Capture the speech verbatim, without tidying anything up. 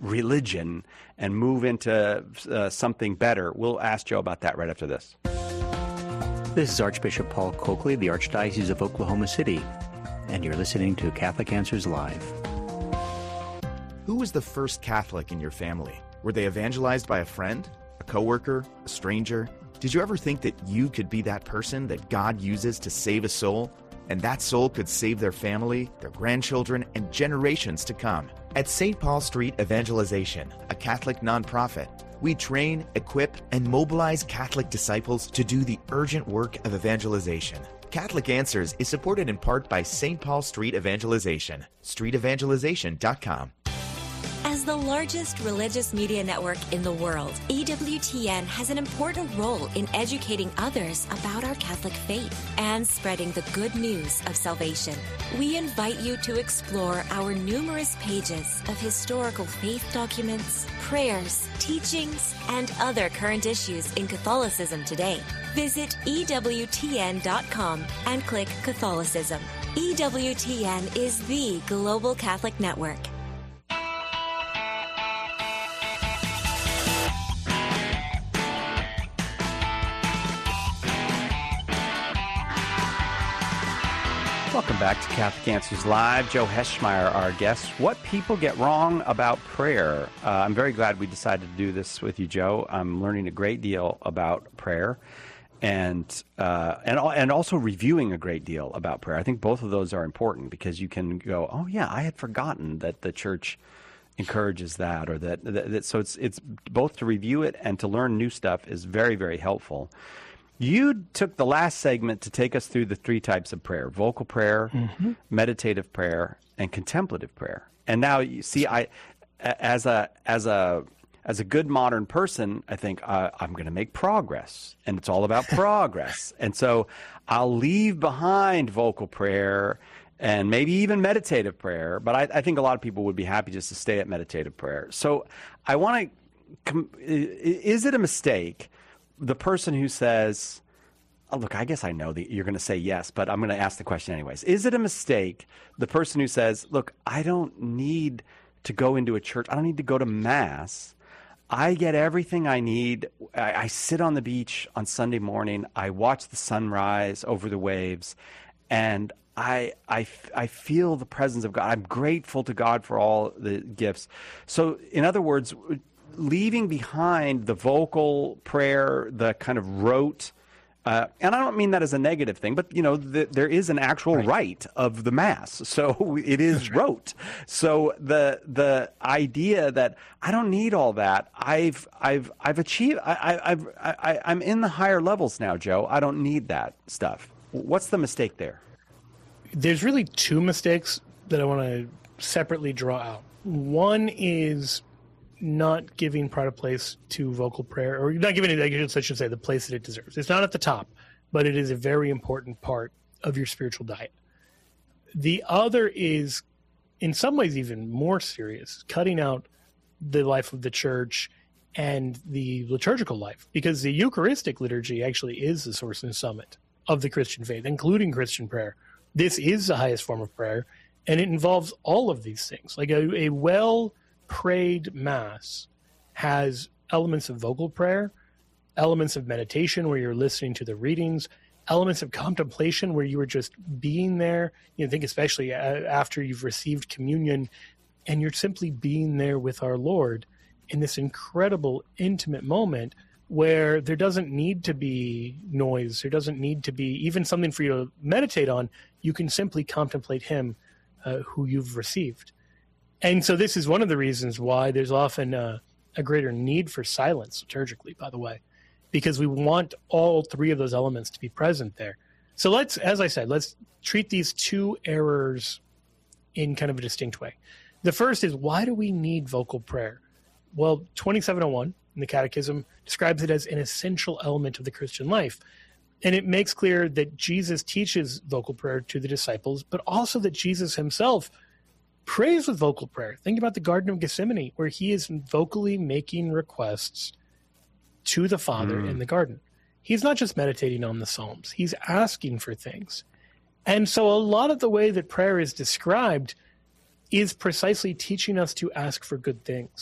religion and move into uh, something better? We'll ask Joe about that right after this. This is Archbishop Paul Coakley of the Archdiocese of Oklahoma City, and you're listening to Catholic Answers Live. Who was the first Catholic in your family? Were they evangelized by a friend, a coworker, a stranger? Did you ever think that you could be that person that God uses to save a soul? And that soul could save their family, their grandchildren, and generations to come. At Saint Paul Street Evangelization, a Catholic nonprofit, we train, equip, and mobilize Catholic disciples to do the urgent work of evangelization. Catholic Answers is supported in part by Saint Paul Street Evangelization, street evangelization dot com. As the largest religious media network in the world, E W T N has an important role in educating others about our Catholic faith and spreading the good news of salvation. We invite you to explore our numerous pages of historical faith documents, prayers, teachings, and other current issues in Catholicism today. Visit E W T N dot com and click Catholicism. E W T N is the global Catholic network. Welcome back to Catholic Answers Live. Joe Heschmeyer, our guest. What people get wrong about prayer. Uh, I'm very glad we decided to do this with you, Joe. I'm learning a great deal about prayer, and uh, and and also reviewing a great deal about prayer. I think both of those are important because you can go, oh yeah, I had forgotten that the church encourages that, or that, that, that so it's it's both to review it and to learn new stuff is very, very helpful. You took the last segment to take us through the three types of prayer: vocal prayer, mm-hmm. meditative prayer, and contemplative prayer. And now you see, I, as a as a as a good modern person, I think uh, I'm going to make progress, and it's all about progress. And so I'll leave behind vocal prayer and maybe even meditative prayer. But I, I think a lot of people would be happy just to stay at meditative prayer. So I want to: is it a mistake? The person who says, oh, look, I guess I know that you're going to say yes, but I'm going to ask the question anyways. Is it a mistake, the person who says, look, I don't need to go into a church. I don't need to go to Mass. I get everything I need. I, I sit on the beach on Sunday morning. I watch the sunrise over the waves, and I, I, I feel the presence of God. I'm grateful to God for all the gifts. So, in other words, leaving behind the vocal prayer, the kind of rote, uh, and I don't mean that as a negative thing, but, you know, the, there is an actual right. rite of the Mass. So it is right. rote. So the the idea that I don't need all that, I've I've I've achieved, I, I've I, I'm in the higher levels now, Joe. I don't need that stuff. What's the mistake there? There's really two mistakes that I want to separately draw out. One is not giving pride of place to vocal prayer, or not giving it, I should say, the place that it deserves. It's not at the top, but it is a very important part of your spiritual diet. The other is, in some ways, even more serious, cutting out the life of the church and the liturgical life, because the Eucharistic liturgy actually is the source and summit of the Christian faith, including Christian prayer. This is the highest form of prayer, and it involves all of these things. Like a, a well prayed Mass has elements of vocal prayer, elements of meditation where you're listening to the readings, elements of contemplation where you are just being there. You know, think especially after you've received communion and you're simply being there with our Lord in this incredible intimate moment where there doesn't need to be noise. There doesn't need to be even something for you to meditate on. You can simply contemplate Him uh, who you've received. And so this is one of the reasons why there's often uh, a greater need for silence liturgically, by the way, because we want all three of those elements to be present there. So let's, as I said, let's treat these two errors in kind of a distinct way. The first is, why do we need vocal prayer? Well, twenty-seven oh one in the Catechism describes it as an essential element of the Christian life. And it makes clear that Jesus teaches vocal prayer to the disciples, but also that Jesus himself prays with vocal prayer. Think about the Garden of Gethsemane, where he is vocally making requests to the Father mm. in the garden. He's not just meditating on the Psalms. He's asking for things. And so a lot of the way that prayer is described is precisely teaching us to ask for good things.